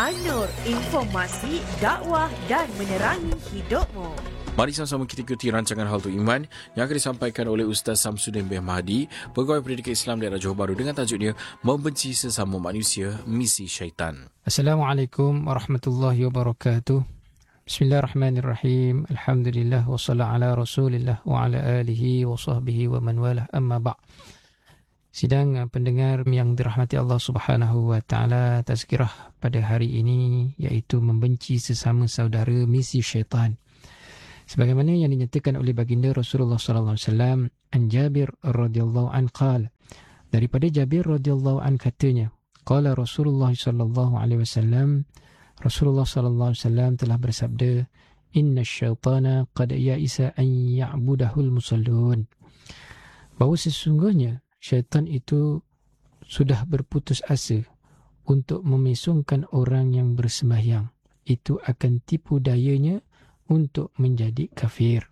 An-Nur, informasi, dakwah dan menerangi hidupmu. Mari sama-sama kita ikuti rancangan Hal Tu Iman yang akan disampaikan oleh Ustaz Samsudin bin Mahdi, Pegawai Pendidikan Islam Daerah Johor Bahru, dengan tajuknya Membenci Sesama Manusia, Misi Syaitan. Assalamualaikum warahmatullahi wabarakatuh. Bismillahirrahmanirrahim. Alhamdulillah wassalatu ala Rasulillah wa ala alihi wa sahbihi wa man walah, amma ba'. Sidang pendengar yang dirahmati Allah Subhanahu wa taala, tazkirah pada hari ini iaitu membenci sesama saudara, misi syaitan. Sebagaimana yang dinyatakan oleh baginda Rasulullah sallallahu alaihi wasallam, an Jabir radhiyallahu an qala, daripada Jabir radhiyallahu an katanya, qala Rasulullah sallallahu alaihi wasallam, Rasulullah sallallahu alaihi wasallam telah bersabda, inna syaitana qad ya'isa an ya'budahul musallun, bahawa sesungguhnya syaitan itu sudah berputus asa untuk memesongkan orang yang bersembahyang. Itu akan tipu dayanya untuk menjadi kafir.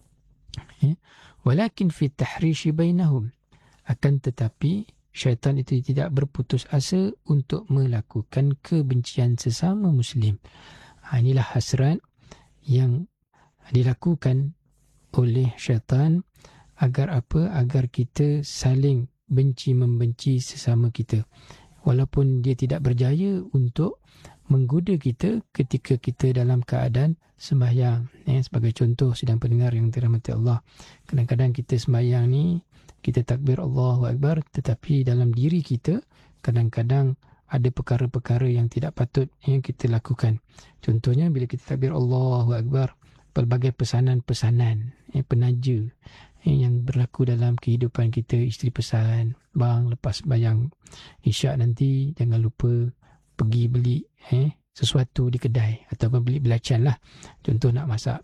Walakin fi tahrishi bainahum, akan tetapi syaitan itu tidak berputus asa untuk melakukan kebencian sesama muslim. Inilah hasrat yang dilakukan oleh syaitan. Agar apa? Agar kita saling benci-membenci sesama kita. Walaupun dia tidak berjaya untuk menggoda kita ketika kita dalam keadaan sembahyang. Sebagai contoh, sidang pendengar yang dirahmati Allah, kadang-kadang kita sembahyang ni, kita takbir Allahu Akbar, tetapi dalam diri kita kadang-kadang ada perkara-perkara yang tidak patut yang kita lakukan. Contohnya bila kita takbir Allahu Akbar, pelbagai pesanan-pesanan penaja yang berlaku dalam kehidupan kita. Isteri pesan, bang, lepas bayang isyak nanti jangan lupa pergi beli sesuatu di kedai, ataupun beli belacan lah. Contoh nak masak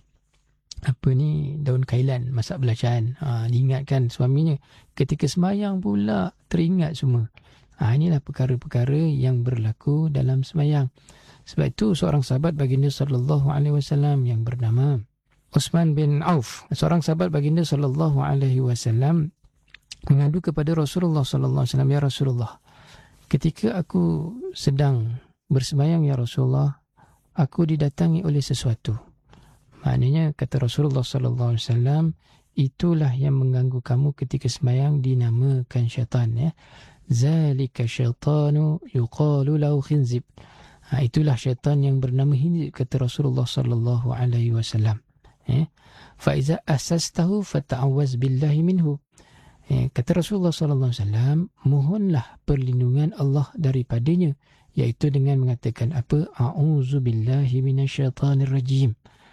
daun kailan, masak belacan, diingatkan suaminya. Ketika sembahyang pula teringat semua. Inilah perkara-perkara yang berlaku dalam sembahyang. Sebab itu seorang sahabat baginda sallallahu alaihi wasallam yang bernama Uthman bin Auf, seorang sahabat baginda sallallahu alaihi wasallam, mengadu kepada Rasulullah sallallahu alaihi wasallam, ya Rasulullah, ketika aku sedang bersembahyang ya Rasulullah, aku didatangi oleh sesuatu. Maknanya kata Rasulullah sallallahu alaihi wasallam, itulah yang mengganggu kamu ketika sembahyang dinamakan syaitan, ya. Zalika syaitanu yuqalu lahu khinzib. Itulah syaitan yang bernama Khinzib, kata Rasulullah sallallahu alaihi wasallam. Faiza asastahu fata'awaz billahi minhu. Kata Rasulullah sallallahu alaihi wasallam, mohonlah perlindungan Allah daripadanya, iaitu dengan mengatakan apa? A'udzu billahi minasyaitonir rajim.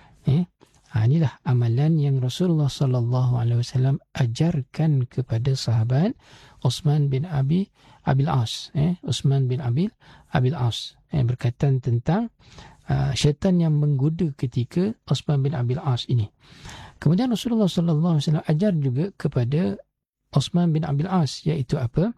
Inilah amalan yang Rasulullah sallallahu alaihi wasallam ajarkan kepada sahabat Uthman bin Abil As. Uthman bin Abil As berkaitan tentang syaitan yang menggoda ketika Uthman bin Abil As ini. Kemudian Rasulullah sallallahu alaihi wasallam ajar juga kepada Uthman bin Abil As, iaitu apa?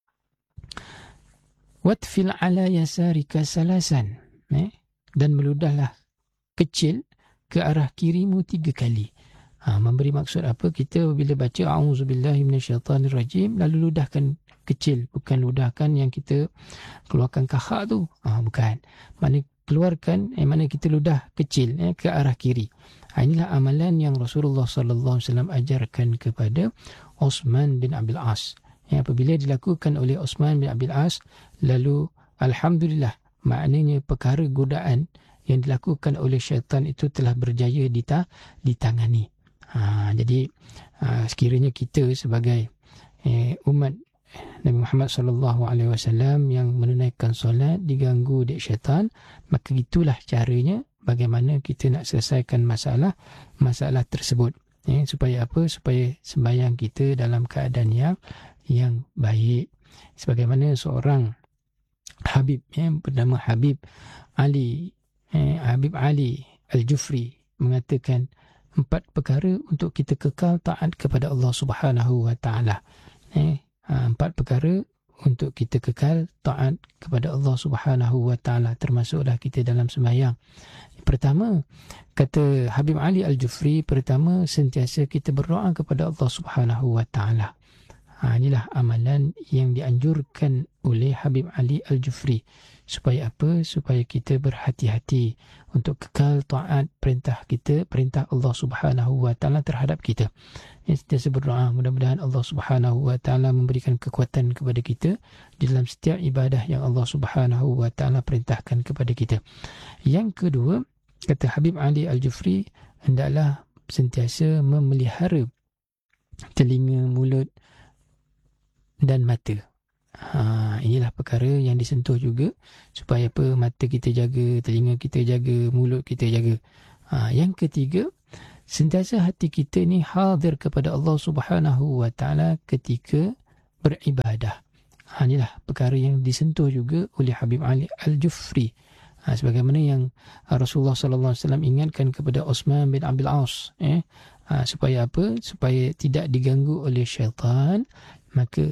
Watfil ala yasarika salasan, dan meludahlah kecil ke arah kirimu 3 kali. Memberi maksud apa? Kita bila baca a'udzubillahi minasyaitonirrajim, lalu ludahkan kecil, bukan ludahkan yang kita keluarkan kahak tu. Bukan. Mana keluarkan, mana kita ludah kecil ke arah kiri. Inilah amalan yang Rasulullah sallallahu alaihi wasallam ajarkan kepada Uthman bin Abil As. Apabila dilakukan oleh Uthman bin Abil As, lalu alhamdulillah, maknanya perkara godaan yang dilakukan oleh syaitan itu telah berjaya ditangani. Jadi sekiranya kita sebagai umat Nabi Muhammad sallallahu alaihi wasallam yang menunaikan solat diganggu oleh syaitan, maka itulah caranya bagaimana kita nak selesaikan masalah tersebut. Supaya apa? Supaya sembahyang kita dalam keadaan yang baik. Sebagaimana seorang Habib bernama Habib Ali Al-Jufri mengatakan 4 perkara untuk kita kekal taat kepada Allah Subhanahu wa taala. 4 perkara untuk kita kekal taat kepada Allah Subhanahu wa taala, termasuklah kita dalam sembahyang. Pertama, kata Habib Ali Al-Jufri, pertama sentiasa kita berdoa kepada Allah Subhanahu wa taala. Inilah amalan yang dianjurkan oleh Habib Ali Al-Jufri. Supaya apa? Supaya kita berhati-hati untuk kekal taat perintah kita, perintah Allah Subhanahu Wa Taala terhadap kita. Sentiasa berdoa, mudah-mudahan Allah Subhanahu Wa Taala memberikan kekuatan kepada kita di dalam setiap ibadah yang Allah Subhanahu Wa Taala perintahkan kepada kita. Yang kedua, kata Habib Ali Al-Jufri, hendaklah sentiasa memelihara telinga, mulut dan mata. Inilah perkara yang disentuh juga, supaya apa? Mata kita jaga, telinga kita jaga, mulut kita jaga. Yang ketiga, sentiasa hati kita ni hadir kepada Allah Subhanahu Wa Taala ketika beribadah. Inilah perkara yang disentuh juga oleh Habib Ali Al-Jufri. Sebagaimana yang Rasulullah sallallahu alaihi wasallam ingatkan kepada Uthman bin Abil As, supaya apa? Supaya tidak diganggu oleh syaitan. Maka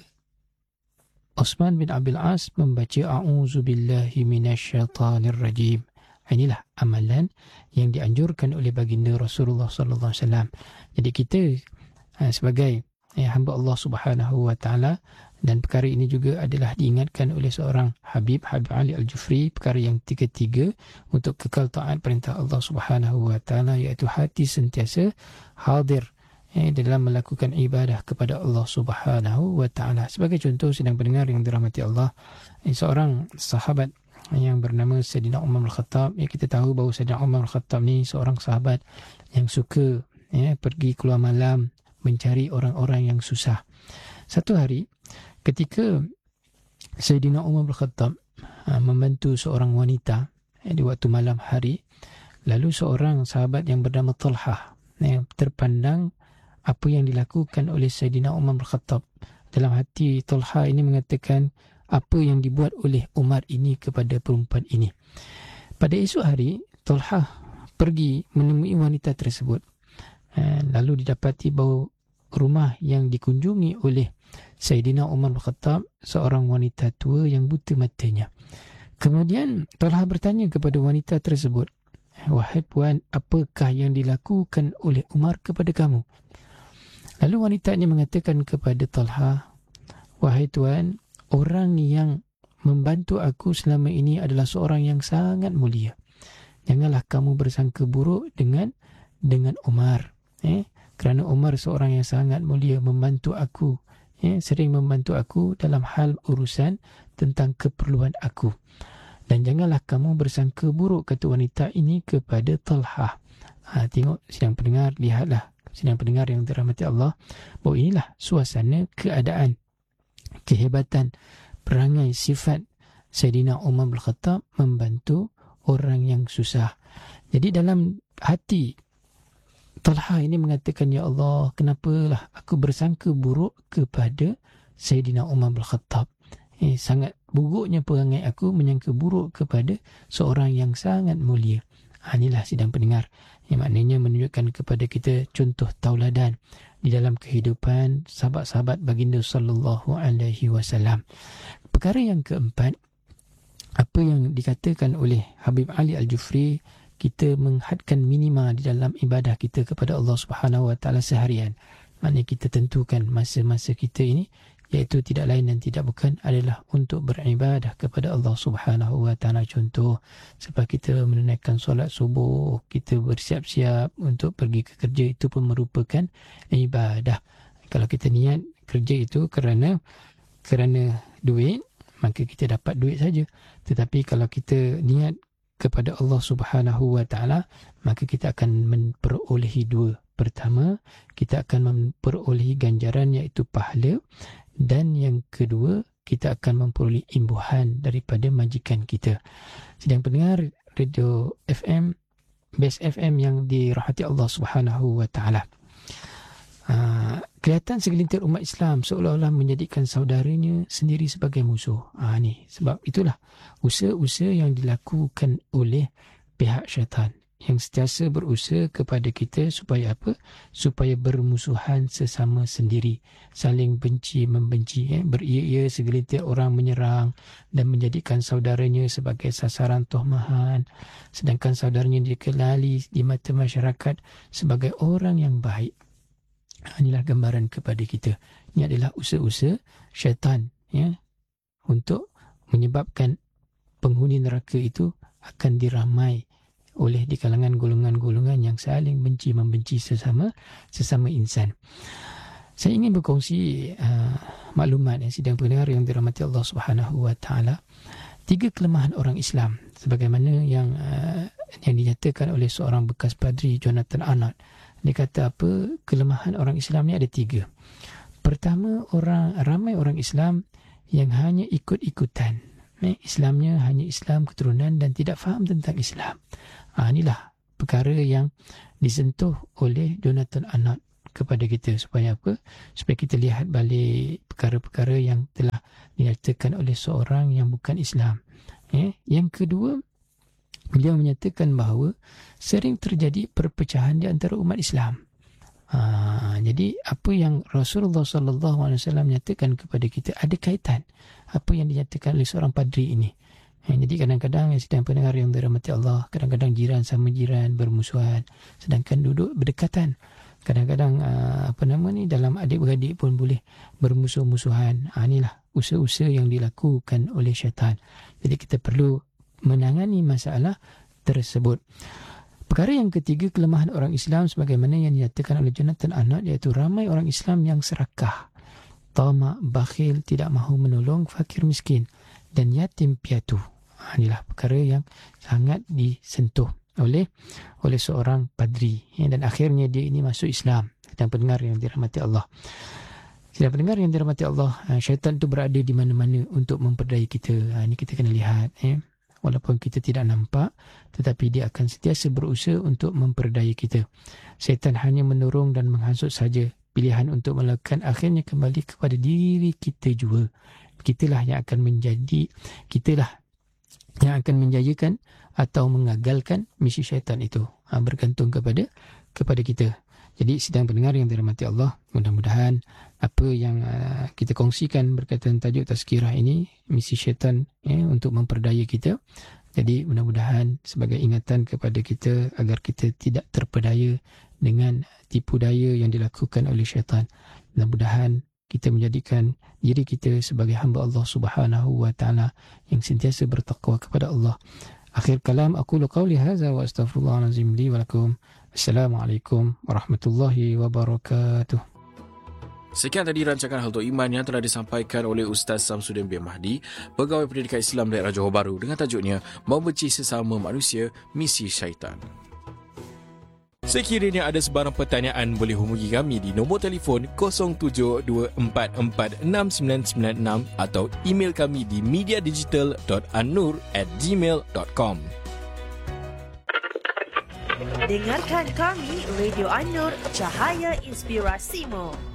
Uthman bin Abil As membaca A'udzubillahi minasyaitanir rajim. Inilah amalan yang dianjurkan oleh baginda Rasulullah sallallahu alaihi wasallam. Jadi kita sebagai hamba Allah Subhanahu Wa Taala, dan perkara ini juga adalah diingatkan oleh seorang Habib Ali Al-Jufri, perkara yang ketiga untuk kekal taat perintah Allah Subhanahu Wa Taala, iaitu hati sentiasa hadir dalam melakukan ibadah kepada Allah Subhanahu Wa Taala. Sebagai contoh, sedang pendengar yang dirahmati Allah, seorang sahabat yang bernama Sayyidina Umar Al-Khattab. Kita tahu bahawa Sayyidina Umar Al-Khattab ni seorang sahabat yang suka pergi keluar malam mencari orang-orang yang susah. Satu hari ketika Sayyidina Umar Al-Khattab membantu seorang wanita di waktu malam hari, lalu seorang sahabat yang bernama Talhah terpandang apa yang dilakukan oleh Sayyidina Umar Al-Khattab. Dalam hati Talhah ini mengatakan, apa yang dibuat oleh Umar ini kepada perempuan ini. Pada esok hari, Talhah pergi menemui wanita tersebut. Lalu didapati bahawa rumah yang dikunjungi oleh Sayyidina Umar Al-Khattab seorang wanita tua yang buta matanya. Kemudian Talhah bertanya kepada wanita tersebut, "Wahai puan, apakah yang dilakukan oleh Umar kepada kamu?" Lalu wanita ini mengatakan kepada Talhah, "Wahai tuan, orang yang membantu aku selama ini adalah seorang yang sangat mulia. Janganlah kamu bersangka buruk dengan Umar. Kerana Umar seorang yang sangat mulia, membantu aku, sering membantu aku dalam hal urusan tentang keperluan aku. Dan janganlah kamu bersangka buruk," kata wanita ini kepada Talhah. Tengok sidang pendengar, lihatlah sidang pendengar yang dirahmati Allah, bahawa inilah suasana, keadaan, kehebatan, perangai, sifat Sayyidina Umar bin Khattab membantu orang yang susah. Jadi dalam hati Talhah ini mengatakan, "Ya Allah, kenapalah aku bersangka buruk kepada Sayyidina Umar bin Khattab. Sangat buruknya perangai aku menyangka buruk kepada seorang yang sangat mulia." Inilah sidang pendengar, yang maknanya menunjukkan kepada kita contoh tauladan di dalam kehidupan sahabat-sahabat baginda sallallahu alaihi wasallam. Perkara yang keempat, apa yang dikatakan oleh Habib Ali Al-Jufri, kita menghadkan minima di dalam ibadah kita kepada Allah Subhanahu Wa Taala seharian. Maknanya kita tentukan masa-masa kita ini, iaitu tidak lain dan tidak bukan adalah untuk beribadah kepada Allah Subhanahu Wa Taala. Contoh, sebab kita menunaikan solat subuh, kita bersiap-siap untuk pergi ke kerja, itu pun merupakan ibadah. Kalau kita niat kerja itu kerana duit, maka kita dapat duit saja. Tetapi kalau kita niat kepada Allah Subhanahu Wa Taala, maka kita akan memperolehi dua. Pertama, kita akan memperolehi ganjaran, iaitu pahala. Dan yang kedua, kita akan memperoleh imbuhan daripada majikan kita. Sedang pendengar Radio FM, Best FM yang dirahmati Allah Subhanahu Wa Taala. Kelihatan segelintir umat Islam seolah-olah menjadikan saudaranya sendiri sebagai musuh. Ni sebab itulah usaha-usaha yang dilakukan oleh pihak syaitan, yang sentiasa berusaha kepada kita supaya apa? Supaya bermusuhan sesama sendiri, saling benci membenci, beria-ia segelintir orang menyerang dan menjadikan saudaranya sebagai sasaran tohmahan, sedangkan saudaranya dikenali di mata masyarakat sebagai orang yang baik. Inilah gambaran kepada kita. Ini adalah usaha-usaha syaitan, ya, untuk menyebabkan penghuni neraka itu akan diramai oleh di kalangan golongan-golongan yang saling membenci sesama insan. Saya ingin berkongsi maklumat sidang pendengar yang dirahmati Allah Subhanahu wa taala. 3 kelemahan orang Islam sebagaimana yang dinyatakan oleh seorang bekas padri, Jonathan Arnott. Dia kata apa? Kelemahan orang Islam ni ada 3. Pertama, ramai orang Islam yang hanya ikut-ikutan. Islamnya hanya Islam keturunan dan tidak faham tentang Islam. Inilah perkara yang disentuh oleh Jonathan Arnott kepada kita. Supaya apa? Supaya kita lihat balik perkara-perkara yang telah dinyatakan oleh seorang yang bukan Islam. Yang kedua, beliau menyatakan bahawa sering terjadi perpecahan di antara umat Islam. Jadi apa yang Rasulullah SAW nyatakan kepada kita ada kaitan apa yang dinyatakan oleh seorang padri ini. Jadi kadang-kadang sidang pendengar yang dirahmati Allah, kadang-kadang jiran sama jiran bermusuhan sedangkan duduk berdekatan. Kadang-kadang dalam adik-beradik pun boleh bermusuh-musuhan. Inilah usaha-usaha yang dilakukan oleh syaitan. Jadi kita perlu menangani masalah tersebut. Perkara yang ketiga, kelemahan orang Islam sebagaimana yang dinyatakan oleh Jonathan Arnott, iaitu ramai orang Islam yang serakah, tamak, bakhil, tidak mahu menolong fakir miskin dan yatim piatu. Inilah perkara yang sangat disentuh oleh seorang padri, dan akhirnya dia ini masuk Islam. Dan pendengar yang dirahmati Allah, pendengar yang dirahmati Allah, syaitan itu berada di mana-mana untuk memperdaya kita. Ini kita kena lihat, walaupun kita tidak nampak, tetapi dia akan sentiasa berusaha untuk memperdaya kita. Syaitan hanya menurung dan menghasut saja. Pilihan untuk melakukan akhirnya kembali kepada diri kita jua. Kitalah yang akan menjayakan atau mengagalkan misi syaitan itu. Bergantung kepada kita. Jadi sidang pendengar yang dirahmati Allah, mudah-mudahan apa yang kita kongsikan berkaitan tajuk tazkirah ini, misi syaitan untuk memperdaya kita. Jadi mudah-mudahan sebagai ingatan kepada kita agar kita tidak terpedaya dengan tipu daya yang dilakukan oleh syaitan. Mudah-mudahan kita menjadikan diri kita sebagai hamba Allah Subhanahu wa taala yang sentiasa bertakwa kepada Allah. Akhir kalam, aqulu qawli hadza wa astaghfirullahalazim li wa lakum. Assalamualaikum warahmatullahi wabarakatuh. Sekian tadi rancangan Hal Tok Iman yang telah disampaikan oleh Ustaz Samsudin bin Mahdi, Pegawai Pendidikan Islam Daerah Johor Bahru, dengan tajuknya Membenci Sesama Manusia, Misi Syaitan. Sekiranya ada sebarang pertanyaan, boleh hubungi kami di nombor telefon 0724469996 atau email kami di mediadigital.an-nur@gmail.com. Dengarkan kami, Radio An-Nur, Cahaya Inspirasimu.